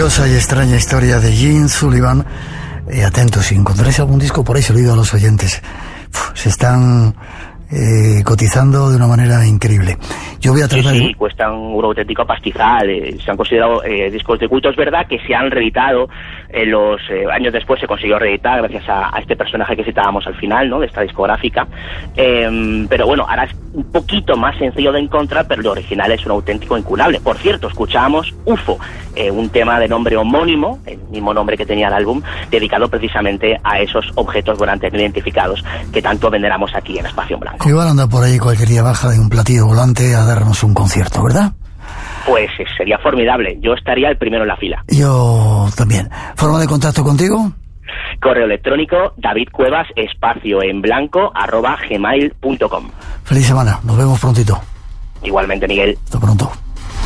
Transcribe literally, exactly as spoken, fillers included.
Curiosa y extraña historia de Gene Sullivan. Eh, atentos, si encontráis algún disco por ahí, se lo digo a los oyentes. Uf, se están eh, cotizando de una manera increíble. Yo voy a tratar... Sí, sí, cuestan un auténtico pastizal. Eh, se han considerado eh, discos de culto. Es verdad que se han reeditado. En los eh, años después se consiguió reeditar gracias a, a este personaje que citábamos al final, ¿no?, de esta discográfica. Eh, pero bueno, ahora es un poquito más sencillo de encontrar, pero el original es un auténtico incunable. Por cierto, escuchábamos U F O, eh, un tema de nombre homónimo, el mismo nombre que tenía el álbum, dedicado precisamente a esos objetos volantes no identificados que tanto veneramos aquí en Espacio en Blanco. Igual anda por ahí cualquier día baja de un platillo volante a darnos un concierto, ¿verdad? Pues eh, sería formidable. Yo estaría el primero en la fila. Yo también. ¿Forma de contacto contigo? Correo electrónico David Cuevas espacio en blanco arroba gmail punto com. Feliz semana. Nos vemos prontito. Igualmente, Miguel. Hasta pronto.